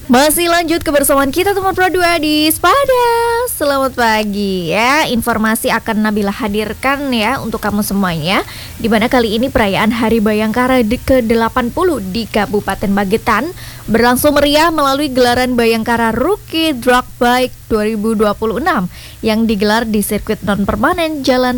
Masih lanjut kebersamaan kita teman Pro 2 di Spada. Selamat pagi ya. Informasi akan Nabila hadirkan ya untuk kamu semuanya. Di mana kali ini perayaan Hari Bayangkara ke-80 di Kabupaten Magetan berlangsung meriah melalui gelaran Bayangkara Rookie Drag Bike 2026 yang digelar di sirkuit non permanen Jalan